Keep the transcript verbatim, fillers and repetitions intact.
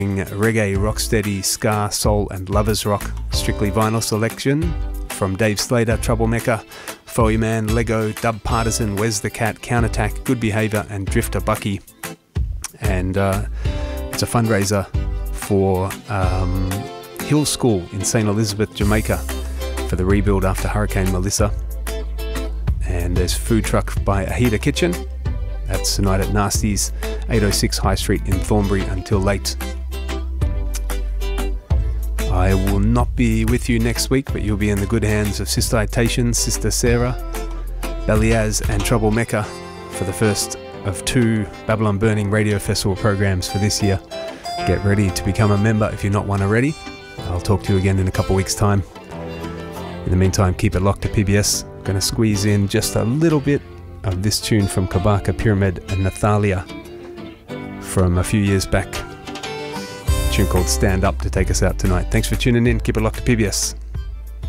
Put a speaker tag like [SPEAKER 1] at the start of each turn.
[SPEAKER 1] reggae, rocksteady, ska, soul and lovers rock. Strictly vinyl selection from Dave Slater, Troublemaker, Foey Man, Lego, Dub Partisan, Wes the Cat, Counterattack, Good Behaviour and Drifter Bucky. And uh, it's a fundraiser for um, Hill School in Saint Elizabeth, Jamaica for the rebuild after Hurricane Melissa. And there's food truck by Ahita Kitchen. That's tonight at Nasty's, eight oh six High Street in Thornbury until late. I will not be with you next week, but you'll be in the good hands of Sister Itation, Sister Sarah, Beliaz and Troublemaker for the first of two Babylon Burning Radio Festival programs for this year. Get ready to become a member if you're not one already. I'll talk to you again in a couple of weeks' time. In the meantime, keep it locked to P B S. I'm going to squeeze in just a little bit of this tune from Kabaka, Pyramid and Nathalia from a few years back. A tune called Stand Up to take us out tonight. Thanks for tuning in. Keep it locked to P B S.